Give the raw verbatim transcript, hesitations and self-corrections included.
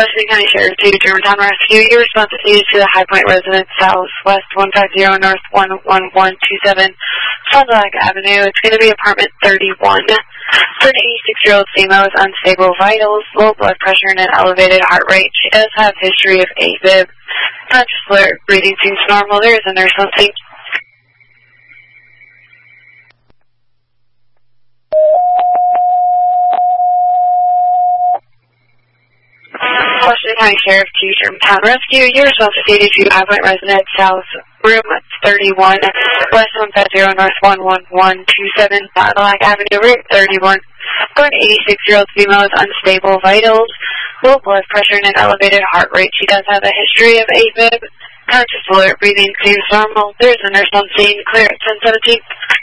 Washington County Sheriff to Germantown Rescue. Your responsibility is to the High Point residence, southwest one five zero, north one one one two seven, Fond du Lac Avenue. It's going to be apartment thirty-one. For an eighty-six-year-old female with unstable vitals, low blood pressure, and an elevated heart rate. She does have history of AFib. Conscious alert, breathing seems normal. There is a nurse on scene. Washington County Sheriff to Germantown Rescue. Your responsibility to High Point residence, south room thirty-one, west one five zero, north one one one two seven, Fond du Lac Avenue, route thirty-one. For an eighty-six-year-old female with unstable vitals, low blood pressure, and an elevated heart rate. She does have a history of AFib. Conscious alert, breathing seems normal. There is a nurse on scene. Clear at ten seventeen.